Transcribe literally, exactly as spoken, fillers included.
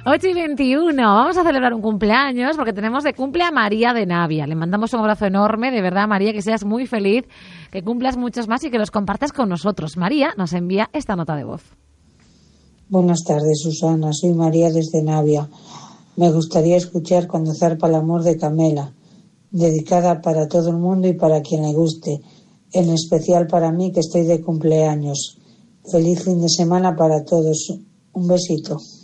ocho y veintiuno. Vamos a celebrar un cumpleaños porque tenemos de cumple a María de Navia. Le mandamos un abrazo enorme, de verdad, María, que seas muy feliz, que cumplas muchos más y que los compartas con nosotros. María nos envía esta nota de voz. Buenas tardes, Susana. Soy María desde Navia. Me gustaría escuchar Cuando zarpa el amor de Camela, dedicada para todo el mundo y para quien le guste, en especial para mí que estoy de cumpleaños. Feliz fin de semana para todos. Un besito.